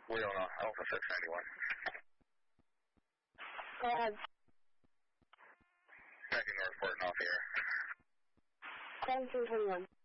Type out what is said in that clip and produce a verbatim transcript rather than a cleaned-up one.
Leona, Alpha six ninety-one. Go ahead. Checking Northport and off the air. seventeen twenty-one.